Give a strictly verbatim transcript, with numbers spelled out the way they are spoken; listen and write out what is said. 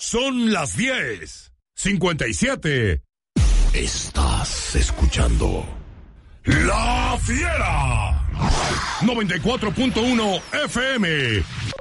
Son las diez cincuenta y siete. Estás escuchando La Fiera noventa y cuatro punto uno F M.